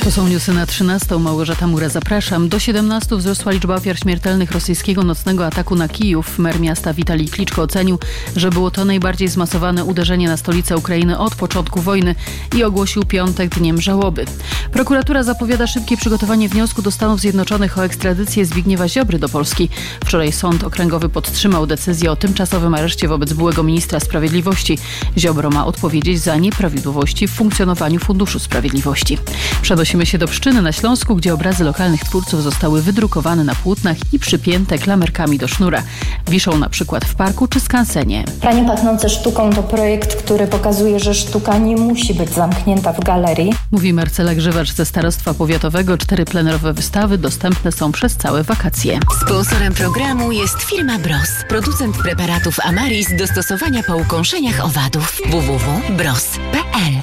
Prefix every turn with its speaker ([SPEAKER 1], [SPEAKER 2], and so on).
[SPEAKER 1] To są newsy na 13. Małgorzata Mura, zapraszam. Do 17 wzrosła liczba ofiar śmiertelnych rosyjskiego nocnego ataku na Kijów. Mer miasta Witalij Kliczko ocenił, że było to najbardziej zmasowane uderzenie na stolicę Ukrainy od początku wojny i ogłosił piątek dniem żałoby. Prokuratura zapowiada szybkie przygotowanie wniosku do Stanów Zjednoczonych o ekstradycję Zbigniewa Ziobry do Polski. Wczoraj sąd okręgowy podtrzymał decyzję o tymczasowym areszcie wobec byłego ministra sprawiedliwości. Ziobro ma odpowiedzieć za nieprawidłowości w funkcjonowaniu Funduszu Sprawiedliwości. Przenosimy się do Pszczyny na Śląsku, gdzie obrazy lokalnych twórców zostały wydrukowane na płótnach i przypięte klamerkami do sznura. Wiszą na przykład w parku czy skansenie.
[SPEAKER 2] Pranie pachnące sztuką to projekt, który pokazuje, że sztuka nie musi być zamknięta w galerii.
[SPEAKER 1] Mówi Marcela Grzywacz ze Starostwa Powiatowego. 4 plenerowe wystawy dostępne są przez całe wakacje.
[SPEAKER 3] Sponsorem programu jest firma Bros, producent preparatów Amaris do stosowania po ukąszeniach owadów. www.bros.pl